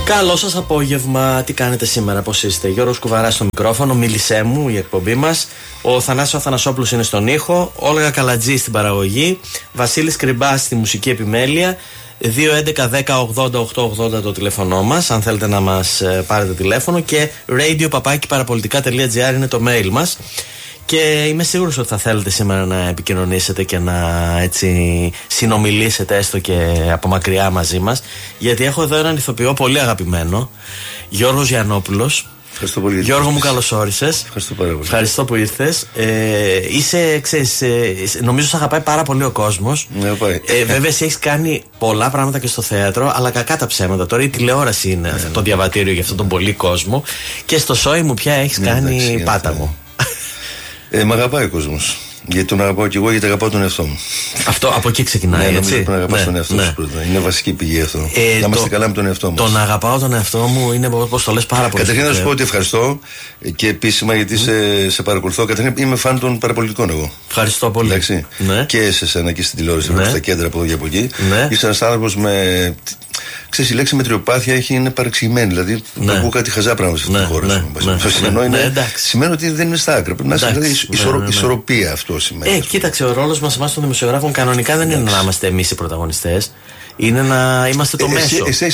Καλό σας απόγευμα, τι κάνετε σήμερα, πώς είστε? Γιώργος Κουβαράς στο μικρόφωνο, μίλησέ μου η εκπομπή μας. Ο Θανάσης Αθανασόπουλος είναι στον ήχο, Όλγα Καλατζή στην παραγωγή, Βασίλης Κρυμπάς στη μουσική επιμέλεια. 2-11-10-80-880 το τηλέφωνο μας, αν θέλετε να μας πάρετε τηλέφωνο, και radio@parapolitica.gr είναι το mail μας. Και είμαι σίγουρος ότι θα θέλετε σήμερα να επικοινωνήσετε και να έτσι συνομιλήσετε έστω και από μακριά μαζί μας, γιατί έχω εδώ έναν ηθοποιό πολύ αγαπημένο, Γιώργος Γιαννόπουλος. Ευχαριστώ πολύ. Γιώργο μου, καλώς όρισες. Ευχαριστώ πάρα πολύ. Ευχαριστώ που ήρθες. Ξέρεις, νομίζω σε αγαπάει πάρα πολύ ο κόσμος. Ναι, πάει. Βέβαια, εσύ έχεις κάνει πολλά πράγματα και στο θέατρο, αλλά κακά τα ψέματα. Τώρα η τηλεόραση είναι το διαβατήριο για αυτόν τον πολύ κόσμο. Και στο σόι μου πια έχεις κάνει πάταγο. Μ' αγαπάει ο κόσμος. Γιατί τον αγαπάω κι εγώ, γιατί αγαπάω τον εαυτό μου. Αυτό από εκεί ξεκινάει, ναι, έτσι. Πρέπει να αγαπάς τον εαυτό σου πρώτα. Είναι βασική πηγή αυτό. Να είμαστε καλά με τον εαυτό μας. Το να αγαπάω τον εαυτό μου είναι, όπως το λες, πάρα πολύ. Καταρχήν να σου πω ότι ευχαριστώ και επίσημα γιατί σε παρακολουθώ. Καταρχήν είμαι φαν των παραπολιτικών εγώ. Ευχαριστώ πολύ. Εντάξει. Ναι. Και σε σένα και στην τηλεόραση, στα κέντρα από εδώ και από εκεί. Ναι. Είσαι ένας άνθρωπος με. Ξέρεις, η λέξη μετριοπάθεια είναι παρεξηγημένη. Δηλαδή, ακούω κάτι χαζά πράγματα σε αυτή τη χώρα. Σημαίνει ότι δεν είναι στα άκρα. Πρέπει να είσαι ισορροπία, αυτό σημαίνει. Κοίταξε, ο ρόλος μας εμάς των δημοσιογράφων κανονικά δεν είναι να είμαστε εμείς οι πρωταγωνιστές. Είναι να είμαστε το μέσο. Εσύ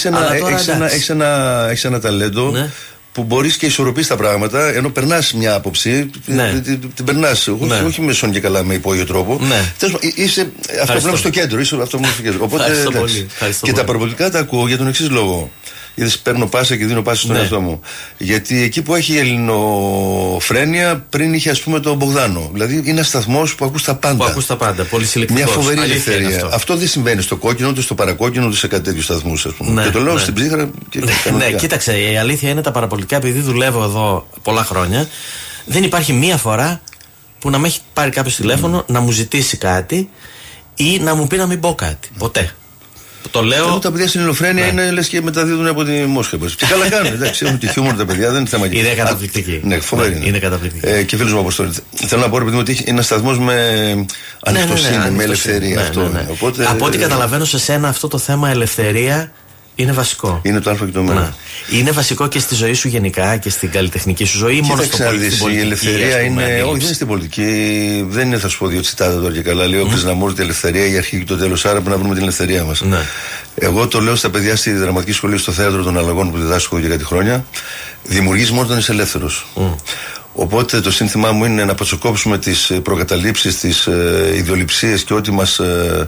έχεις ένα ταλέντο. Ναι. Που μπορείς και ισορροπείς τα πράγματα, ενώ περνάς μια άποψη, την περνάς. Όχι με σον και καλά με υπόγειο τρόπο. Ναι. Είσαι αυτό που στο κέντρο. Οπότε, και τα παραπολιτικά τα ακούω για τον εξής λόγο. Γιατί παίρνω πάσα και δίνω πάσα στον εαυτό μου. Γιατί εκεί που έχει η ελληνοφρένεια, πριν είχε ας πούμε τον Μπογδάνο. Δηλαδή είναι ένας σταθμός που ακούς τα πάντα. Πολύ συλλεκτικός. Μια φοβερή ελευθερία. Αυτό δεν συμβαίνει στο κόκκινο, ούτε στο παρακόκκινο, ούτε σε κάτι τέτοιου σταθμούς. Και το λέω στην ψύχρα. Ναι, κοίταξε, η αλήθεια είναι τα παραπολιτικά, επειδή δουλεύω εδώ πολλά χρόνια, δεν υπάρχει μία φορά που να με έχει πάρει κάποιο τηλέφωνο να μου ζητήσει κάτι ή να μου πει να μην πω κάτι. Ποτέ. Το λέω. Τα παιδιά στην ελληνοφρένεια είναι λες και μεταδίδουν από τη Μόσχα. Και καλά κάνουν. Εντάξει, έχουν και χιούμορ τα παιδιά, δεν είναι θέμα. Είναι καταπληκτική. Ναι, φοβερή. Είναι καταπληκτική. Και φίλος μου Αποστόλη. Θέλω να πω ότι είναι ένα σταθμός με ανοιχτοσύνη, με ελευθερία. Από ό,τι καταλαβαίνω σε σένα αυτό το θέμα ελευθερία είναι βασικό. Είναι το α και το μ. Είναι βασικό και στη ζωή σου γενικά και στην καλλιτεχνική σου ζωή, ή μόνο στην πολιτική? Η ελευθερία είναι. Όχι, δεν είναι στην πολιτική. Δεν είναι, θα σου πω δύο τσιτάτα τώρα και καλά. Λέει ο Κρυσναμούρ, η ελευθερία, η αρχή και το τέλος. Άρα πρέπει να βρούμε την ελευθερία μας. Εγώ το λέω στα παιδιά στη δραματική σχολή, στο θέατρο των Αλλαγών που διδάσκω για κάτι χρόνια. Δημιουργείς μόνο όταν είσαι ελεύθερος. Οπότε το σύνθημά μου είναι να αποτσοκόψουμε τις προκαταλήψεις, τις ιδεολειψίες και ό,τι μας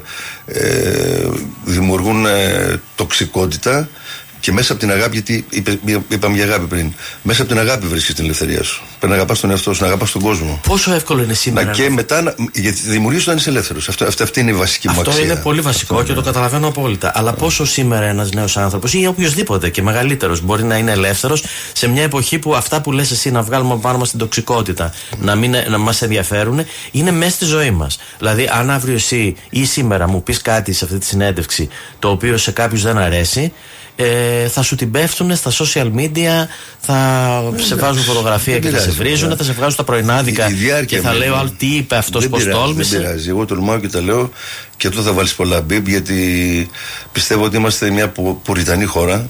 δημιουργούν τοξικότητα, και μέσα από την αγάπη, γιατί είπαμε για αγάπη πριν, μέσα από την αγάπη βρίσκεις την ελευθερία σου. Πρέπει να αγαπάς τον εαυτό σου, να αγαπάς τον κόσμο. Πόσο εύκολο είναι σήμερα. Και μετά, γιατί δημιουργείς όταν είσαι ελεύθερος. Αυτή είναι η βασική μου αξία. Αυτό είναι πολύ βασικό και το καταλαβαίνω απόλυτα. Αλλά πόσο σήμερα ένας νέος άνθρωπος ή οποιοδήποτε και μεγαλύτερος μπορεί να είναι ελεύθερος σε μια εποχή που αυτά που λες εσύ, να βγάλουμε πάνω μας την τοξικότητα, να μας ενδιαφέρουν, είναι μέσα στη ζωή μας. Δηλαδή, αν αύριο εσύ ή σήμερα μου πεις κάτι σε αυτή τη συνέντευξη το οποίο σε κάποιους δεν αρέσει, θα σου την πέφτουν στα social media, θα σε βάζουν φωτογραφία και θα σε βρίζουν, θα σε βγάζουν τα πρωινάδικα και θα λέει ο άλλο τι είπε αυτός, πώς τόλμησε. Δεν πειράζει, εγώ τολμάω και τα λέω, και εδώ θα βάλεις πολλά μπιπ, γιατί πιστεύω ότι είμαστε μια πουριτανή χώρα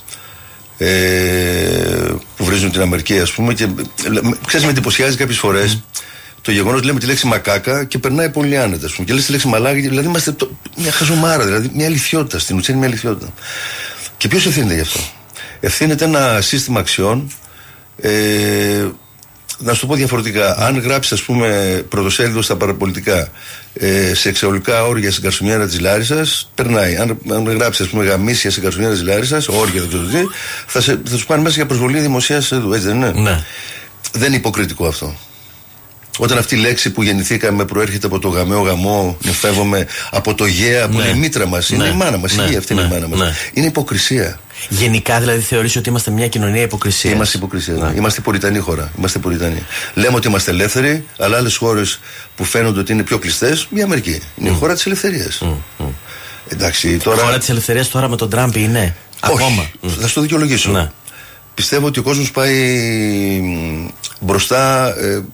που βρίζουν την Αμερική, ας πούμε, και ξέρεις, με εντυπωσιάζει κάποιες φορές το γεγονός, λέμε τη λέξη μακάκα και περνάει πολύ άνετα, ας πούμε, και λες τη λέξη μαλάκα, δηλαδή είμαστε μια χαζομάρα, δηλαδή μια αληθιότητα, στην ουσία είναι μια αληθιότητα. Και ποιος ευθύνεται γι' αυτό? Ευθύνεται ένα σύστημα αξιών. Να σου το πω διαφορετικά. Αν γράψεις, ας πούμε, πρωτοσέλιδο στα παραπολιτικά σεξουαλικά όργια στην Καρσουμιέρα της Λάρισσας, περνάει. Αν γράψεις, ας πούμε, γαμίσια στην Καρσουμιέρα της Λάρισσας, όργια, δεν ξέρω τι, θα τους πάνε μέσα για προσβολή δημοσίας εδώ, έτσι δεν είναι? Ναι. Δεν είναι υποκριτικό αυτό? Όταν αυτή η λέξη που γεννηθήκαμε προέρχεται από το γαμαίο γαμό, νεφεύομαι από το γέα που είναι η μήτρα μας, είναι η μάνα μας, αυτή είναι η μάνα μας. Είναι υποκρισία. Γενικά δηλαδή θεωρείς ότι είμαστε μια κοινωνία υποκρισίας? Είμαστε υποκρισία. Είμαστε πουριτανή χώρα. Είμαστε πουριτανοί. Λέμε ότι είμαστε ελεύθεροι, αλλά άλλες χώρες που φαίνονται ότι είναι πιο κλειστές, η Αμερική είναι η χώρα της ελευθερίας. Εντάξει, τώρα. Η χώρα της ελευθερίας τώρα με τον Τραμπ είναι? Όχι, ακόμα. Θα σου το δικαιολογήσω. Πιστεύω ότι ο κόσμος πάει μπροστά.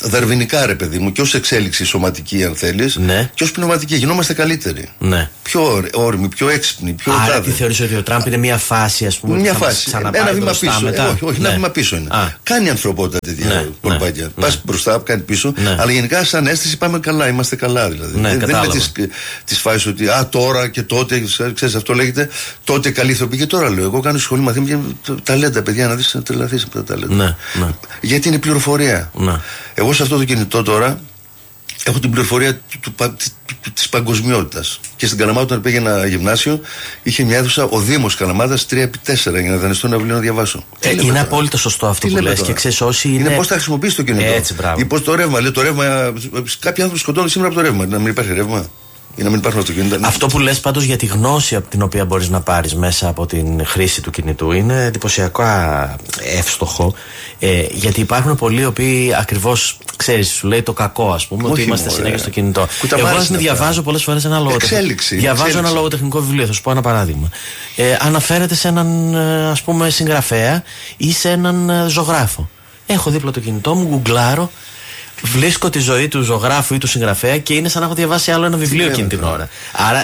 δαρβινικά, ρε παιδί μου, και ως εξέλιξη σωματική, αν θέλεις, και ως πνευματική. Γινόμαστε καλύτεροι. Πιο όριμοι, πιο έξυπνοι, πιο Άρα τι θεωρείς ότι ο Τραμπ είναι μια φάση, ας πούμε? Μια φάση. Ένα βήμα πίσω. Όχι, ένα βήμα πίσω είναι. Κάνει η ανθρωπότητα τέτοια κολπάκια. Πας μπροστά, κάνει πίσω. Αλλά γενικά, σαν αίσθηση, πάμε καλά. Είμαστε καλά δηλαδή. Δεν είναι τις φάσεις ότι τώρα και τότε, ξέρεις, αυτό λέγεται, τότε καλή ηθοποιή. Και τώρα λέω, εγώ κάνω σχολή μαθήματα και ταλέντα, παιδιά, να δεις να τρελαθείς από τα ταλέντα. Γιατί είναι πληροφορία. Εγώ σε αυτό το κινητό τώρα έχω την πληροφορία της παγκοσμιότητας. Και στην Καλαμάτα, όταν πήγαινα γυμνάσιο, είχε μια αίθουσα ο Δήμος Καλαμάτας 3x4 για να δανειστώ ένα βιβλίο να διαβάσω. Είναι απόλυτα σωστό αυτό που λες. Και ξέρεις, όσοι είναι πώς θα χρησιμοποιήσει το κινητό. Ή πώς το ρεύμα. Λέει το ρεύμα. Κάποιοι άνθρωποι σκοτώνουν σήμερα από το ρεύμα. Να μην υπάρχει ρεύμα. Ή να μην υπάρχουν αυτοκίνητα. Αυτό που λες πάντως για τη γνώση από την οποία μπορείς να πάρεις μέσα από την χρήση του κινητού είναι εντυπωσιακά εύστοχο. Γιατί υπάρχουν πολλοί οι οποίοι ακριβώς, ξέρεις, σου λέει το κακό, ας πούμε, ότι είμαστε συνέχεια στο κινητό. Εγώ διαβάζω πολλές φορές ένα λογοτεχνικό. Διαβάζω ένα λογοτεχνικό βιβλίο, θα σου πω ένα παράδειγμα. Αναφέρεται σε έναν, ας πούμε, συγγραφέα ή σε έναν ζωγράφο. Έχω δίπλα το κινητό μου, γκουγκλάρω. Βρίσκω τη ζωή του ζωγράφου ή του συγγραφέα και είναι σαν να έχω διαβάσει άλλο ένα βιβλίο εκείνη την ώρα. Άρα.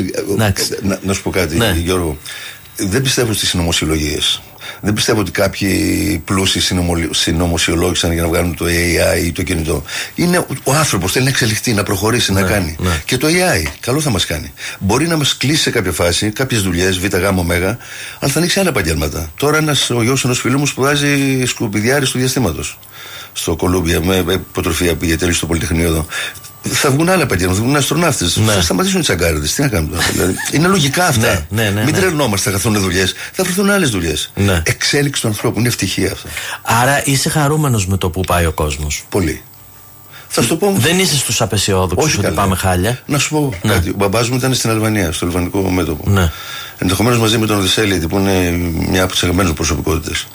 Να σου πω κάτι, Γιώργο. Δεν πιστεύω στις συνωμοσιολογίες. Δεν πιστεύω ότι κάποιοι πλούσιοι συνωμοσιολόγησαν για να βγάλουν το AI ή το κινητό. Είναι ο άνθρωπος, θέλει να εξελιχθεί, να προχωρήσει, να κάνει. Και το AI, καλό θα μας κάνει. Μπορεί να μας κλείσει σε κάποια φάση, κάποιες δουλειές, Β, Γ, Ω, αλλά θα ανοίξει άλλα επαγγέλματα. Τώρα ο γιος ενός φίλου μου σπουδάζει σκουπιδιάρης του διαστήματος. Στο Κολούμπια, με υποτροφία πήγε τέλος στο Πολυτεχνείο εδώ. Θα βγουν άλλα επαγγέλματα, θα βγουν αστροναύτες. Θα σταματήσουν οι τσαγκάριδες. Τι να κάνουν τώρα. Δηλαδή, είναι λογικά αυτά. Μην τρελνόμαστε, θα χαθούν δουλειές. Θα βρεθούν άλλες δουλειές. Εξέλιξη του ανθρώπου, είναι ευτυχία αυτό. Άρα είσαι χαρούμενος με το που πάει ο κόσμος? Πολύ. Θα σου το πω. Δεν είσαι στους απεσιόδοξους ότι πάμε χάλια? Να σου πω κάτι. Ο μπαμπάς μου ήταν στην Αλβανία, στο αλβανικό μέτωπο. Ενδεχομένως μαζί με τον Οδυσσέλη, που είναι μια από τις αγαπημένες προσωπικότητες.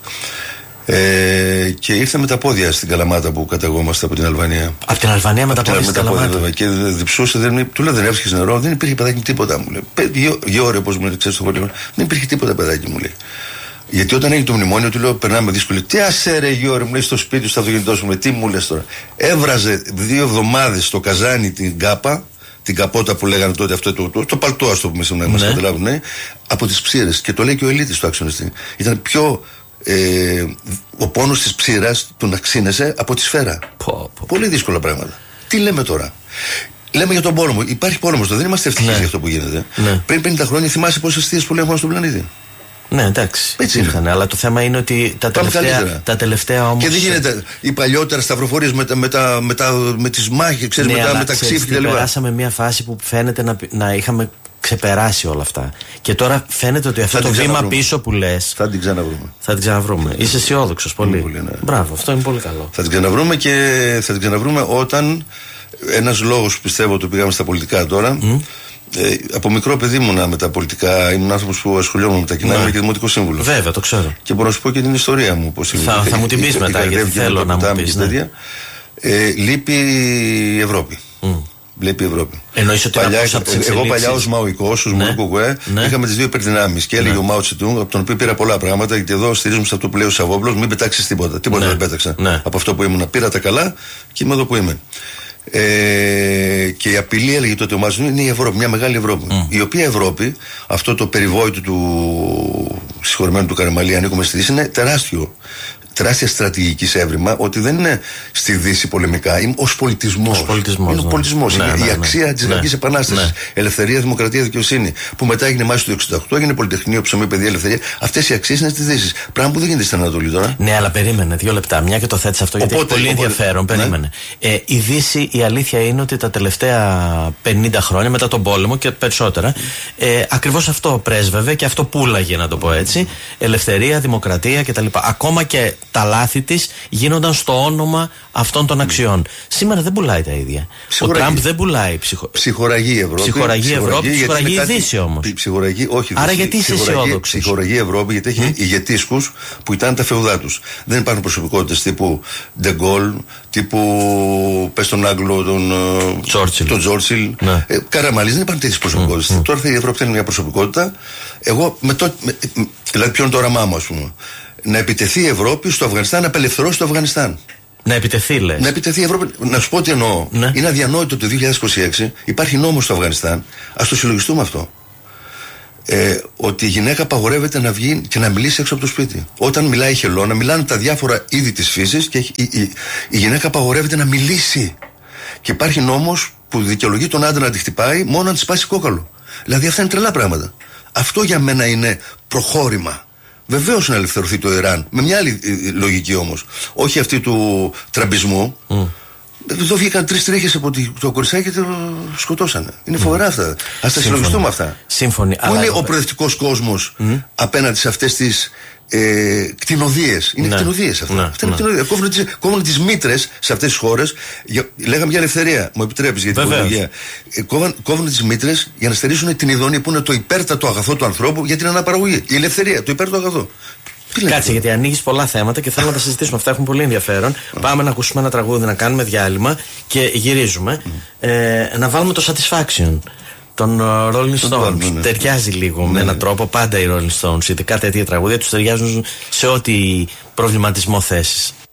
Και ήρθε με τα πόδια στην Καλαμάτα που καταγόμαστε από την Αλβανία. Από την Αλβανία με τα πόδια στην Καλαμάτα. Και διψούσε, του λέω δεν έβρισκες νερό, δεν υπήρχε παιδάκι μου τίποτα, μου λέει. Γεώρε, όπως μου λέει, ξέρεις το χωριό, δεν υπήρχε τίποτα παιδάκι μου λέει. Γιατί όταν έγινε το μνημόνιο, του λέω περνάμε δύσκολη. Τι ασέρε Γεώρε, μου λέει στο σπίτι σου, στο αυτοκίνητό σου, τι μου λες τώρα. Έβραζε 2 εβδομάδες στο καζάνι την κάπα, την καπότα που λέγανε τότε, αυτό το παλτό, α το πούμε, να μας καταλάβουν, από τις ψήρες. Και το λέει και ο Ελίτης του άξονιστη. Ήταν πιο. Ο πόνος της ψήρας του να ξύνεσαι από τη σφαίρα. Πολύ δύσκολα πράγματα. Τι λέμε τώρα? Λέμε για τον πόλεμο. Υπάρχει πόλεμος, δεν είμαστε ευτυχείς για αυτό που γίνεται. Πριν 50 χρόνια θυμάσαι πόσες θείες που έχουμε στον πλανήτη. Ναι, εντάξει. Έτσι ήρθαν, αλλά το θέμα είναι ότι τα τελευταία όμως. Και δεν γίνεται οι παλιότερα σταυροφορίες με τις μάχες, ξέρεις, με τα ξύφια κλπ. Περάσαμε μια φάση που φαίνεται να είχαμε ξεπεράσει όλα αυτά. Και τώρα φαίνεται ότι αυτό το βήμα πίσω που λες. Θα την ξαναβρούμε. Θα την ξαναβρούμε. Είσαι αισιόδοξος πολύ. Μπράβο, αυτό είναι πολύ καλό. Θα την ξαναβρούμε και θα την ξαναβρούμε όταν ένας λόγος που πιστεύω ότι πήγαμε στα πολιτικά τώρα. Από μικρό παιδί ήμουνα με τα πολιτικά. Ήμουν άνθρωπος που ασχολιόμουν με τα κοινά. Ήμουν και δημοτικό σύμβουλος. Βέβαια, το ξέρω. Και μπορώ να σου πω και την ιστορία μου. Θα μου την πεις μετά, γιατί θέλω να μου πεις. Λείπει η Ευρώπη. Βλέπει η Ευρώπη. Εννοείς ότι εγώ παλιά ως Μαοϊκός, ως Μουρκουέ, είχαμε τις δύο υπερδυνάμεις. Και έλεγε ο Μάο Τσετούγκ, από τον οποίο πήρα πολλά πράγματα, γιατί εδώ στηρίζουμε σε αυτό που λέει ο Σαββόπουλος, μην πετάξεις τίποτα. Τίποτα δεν πέταξα. Από αυτό που ήμουν. Πήρα τα καλά και είμαι εδώ που είμαι. Και η απειλή, έλεγε τότε ο Μάο Τσετούγκ, είναι η Ευρώπη, μια μεγάλη Ευρώπη. Η οποία Ευρώπη, αυτό το περιβόητο του συγχωρημένου του Καραμαλή, ανήκουμε στη Δύση, είναι τεράστιο. Τεράστια στρατηγική σε έβριμα, ότι δεν είναι στη Δύση πολεμικά, είναι ως πολιτισμός. Είναι ο πολιτισμός. Είναι η αξία της Ελληνικής Επανάστασης. Ελευθερία, δημοκρατία, δικαιοσύνη. Που μετά έγινε μάχη του 1968, έγινε πολυτεχνείο, ψωμί, παιδεία, ελευθερία. Αυτές οι αξίες είναι στη Δύση. Πράγμα που δεν γίνεται στην Ανατολή τώρα. Ναι, αλλά περίμενε 2 λεπτά. Μια και το θέτεις αυτό, γιατί έχει πολύ ενδιαφέρον. Περίμενε. Η Δύση, η αλήθεια είναι ότι τα τελευταία 50 χρόνια, μετά τον πόλεμο και περισσότερα, ακριβώς αυτό πρέσβευε και αυτό πούλαγε, να το πω έτσι. Ελευθερία, δημοκρατία κτλ. Ακόμα και τα λάθη της γίνονταν στο όνομα αυτών των αξιών. Σήμερα δεν πουλάει τα ίδια. Ο Τραμπ δεν πουλάει ψυχοραγή Ευρώπη. Ψυχοραγή Ευρώπη, ψυχοραγή η Δύση όμως. Άρα γιατί είσαι αισιόδοξος? Ψυχοραγή Ευρώπη, γιατί έχει ηγετήσκους που ήταν τα φεουδά τους. Δεν υπάρχουν προσωπικότητες τύπου Ντεγκόλ, τύπου πες τον Άγγλο, τον Τζόρτσιλ, Καραμαλής. Δεν υπάρχουν τέτοιες προσωπικότητες. Τώρα η Ευρώπη θέλει μια προσωπικότητα. Εγώ δηλαδή ποιο είναι το όραμά μου, ας πούμε? Να επιτεθεί η Ευρώπη στο Αφγανιστάν, να απελευθερώσει το Αφγανιστάν. Να επιτεθεί, λες. Να επιτεθεί η Ευρώπη. Να σου πω τι εννοώ. Ναι. Είναι αδιανόητο το 2026 υπάρχει νόμος στο Αφγανιστάν. Ας το συλλογιστούμε αυτό. Ότι η γυναίκα απαγορεύεται να βγει και να μιλήσει έξω από το σπίτι. Όταν μιλάει η χελώνα, μιλάνε τα διάφορα είδη της φύσης και η γυναίκα απαγορεύεται να μιλήσει. Και υπάρχει νόμος που δικαιολογεί τον άντρα να τη χτυπάει μόνο αν τη σπάσει κόκαλο. Δηλαδή αυτά είναι τρελά πράγματα. Αυτό για μένα είναι προχώρημα. Βεβαίως να ελευθερωθεί το Ιράν. Με μια άλλη λογική όμως. Όχι αυτή του τραμπισμού. Εδώ βγήκαν 3 τρίχες από το κοριτσάκι και το σκοτώσανε. Είναι φοβερά αυτά. Ας τα συλλογιστούμε αυτά. Σύμφωνοι. Πού είναι ο προοδευτικός κόσμος απέναντι σε αυτές τις κτηνοδίες? Είναι κτηνοδίες αυτά. Αυτά είναι κτηνοδίες. Κόβουν τις μήτρες σε αυτές τις χώρες. Λέγαμε για ελευθερία. Μου επιτρέπεις για την πολιτική. Κόβουν τις μήτρες για να στερήσουν την ειδονή που είναι το υπέρτατο αγαθό του ανθρώπου για την αναπαραγωγή. Η ελευθερία, το υπέρτατο αγαθό. Κάτσε, γιατί ανοίγεις πολλά θέματα και θέλω να τα συζητήσουμε. Αυτά έχουν πολύ ενδιαφέρον. Πάμε να ακούσουμε ένα τραγούδι, να κάνουμε διάλειμμα και γυρίζουμε. Να βάλουμε το Satisfaction των Rolling Stones. Ταιριάζει λίγο με έναν τρόπο. Πάντα οι Rolling Stones, ειδικά τέτοια τραγούδια, τους ταιριάζουν σε ό,τι προβληματισμό θέσεις.